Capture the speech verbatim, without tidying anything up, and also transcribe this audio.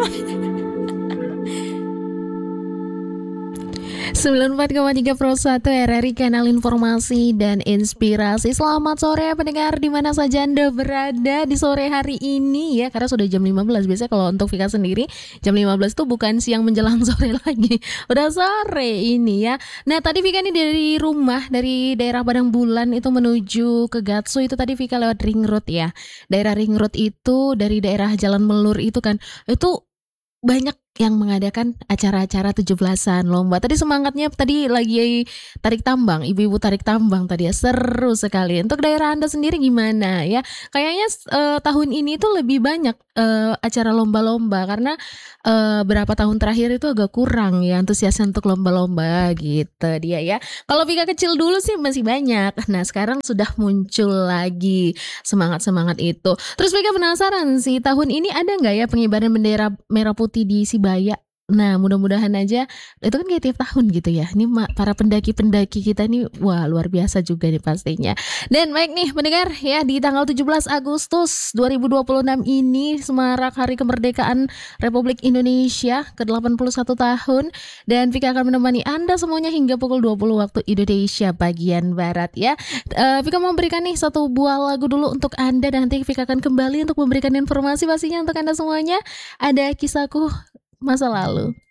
sembilan puluh empat koma tiga Pro satu R R I Kanal Informasi dan Inspirasi. Selamat sore pendengar di mana saja Anda berada di sore hari ini ya, karena sudah jam lima belas. Biasanya kalau untuk Vika sendiri jam lima belas itu bukan siang menjelang sore lagi, udah sore ini ya. Nah tadi Vika ini dari rumah, dari daerah Padang Bulan itu menuju ke Gatsu, itu tadi Vika lewat Ring Road ya. Daerah Ring Road itu dari daerah Jalan Melur itu kan, itu banyak yang mengadakan acara-acara tujuh belasan lomba. Tadi semangatnya tadi lagi tarik tambang, ibu-ibu tarik tambang tadi ya, seru sekali. Untuk daerah Anda sendiri gimana ya? Kayaknya uh, tahun ini tuh lebih banyak uh, acara lomba-lomba karena uh, berapa tahun terakhir itu agak kurang ya antusias untuk lomba-lomba gitu dia ya. Kalau Vika kecil dulu sih masih banyak. Nah sekarang sudah muncul lagi semangat-semangat itu. Terus Vika penasaran sih, tahun ini ada nggak ya pengibaran bendera merah putih di Sibaya? Nah mudah-mudahan aja, itu kan kayak tiap tahun gitu ya. Ini para pendaki-pendaki kita nih, wah luar biasa juga nih pastinya. Dan baik nih mendengar ya, di tanggal tujuh belas Agustus dua ribu dua puluh enam ini semarak Hari Kemerdekaan Republik Indonesia ke delapan puluh satu tahun. Dan Vika akan menemani Anda semuanya hingga pukul dua puluh waktu Indonesia bagian Barat ya. uh, Vika mau memberikan nih satu buah lagu dulu untuk Anda, dan nanti Vika akan kembali untuk memberikan informasi pastinya untuk Anda semuanya. Ada Kisahku Masa Lalu.